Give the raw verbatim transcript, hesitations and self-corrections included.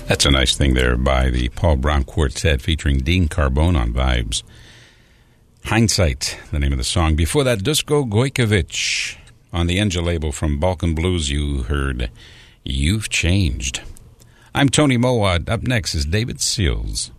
That's a nice thing there by the Paul Brown Quartet featuring Dean Carbone on Vibes. Hindsight, the name of the song. Before that, Dusko Gojkovic. On the Enja label from Balkan Blues, you heard You've Changed. I'm Tony Mowat. Up next is David Seals.